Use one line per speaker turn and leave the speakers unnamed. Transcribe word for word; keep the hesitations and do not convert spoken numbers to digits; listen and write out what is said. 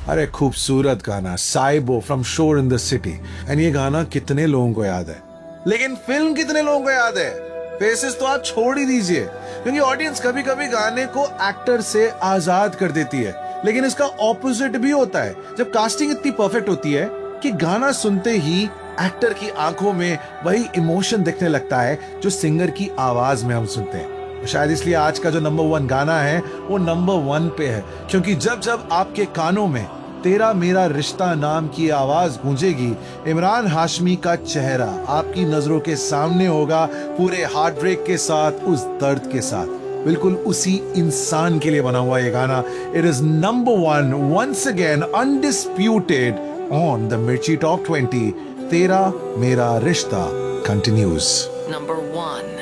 अरे खूबसूरत गाना साइबो फ्रॉम शोर इन द सिटी। एंड ये गाना कितने लोगों को याद है, लेकिन फिल्म कितने लोगों को याद है? फेसेस तो आप छोड़ ही दीजिए, क्योंकि ऑडियंस कभी कभी गाने को एक्टर से आजाद कर देती है, लेकिन इसका ऑपोजिट भी होता है। जब कास्टिंग इतनी परफेक्ट होती है कि गाना सुनते ही एक्टर की आंखों में वही इमोशन दिखने लगता है जो सिंगर की आवाज में हम सुनते हैं। शायद इसलिए आज का जो नंबर वन गाना है वो नंबर वन पे है, क्योंकि जब जब आपके कानों में तेरा मेरा रिश्ता नाम की आवाज गूंजेगी, इमरान हाशमी का चेहरा आपकी नजरों के सामने होगा, पूरे हार्ट ब्रेक के साथ, उस दर्द के साथ, बिल्कुल उसी इंसान के लिए बना हुआ ये गाना। It is number one once again undisputed on the मिर्ची टॉप ट्वेंटी। तेरा मेरा रिश्ता कंटिन्यूज।
Number one.